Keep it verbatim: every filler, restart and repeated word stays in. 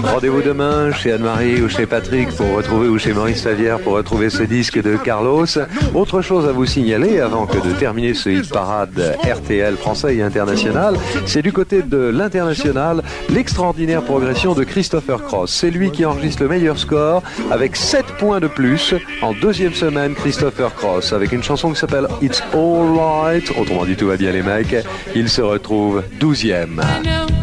Rendez-vous demain chez Anne-Marie ou chez Patrick pour retrouver, ou chez Maurice Favière pour retrouver ce disque de Carlos. Autre chose à vous signaler avant que de terminer ce hit parade R T L français et international, c'est du côté de l'international, l'extraordinaire progression de Christopher Cross. C'est lui qui enregistre le meilleur score avec sept points de plus en deuxième semaine. Christopher Cross avec une chanson qui s'appelle It's All Right, autrement dit tout va bien les mecs. Il se retrouve douzième.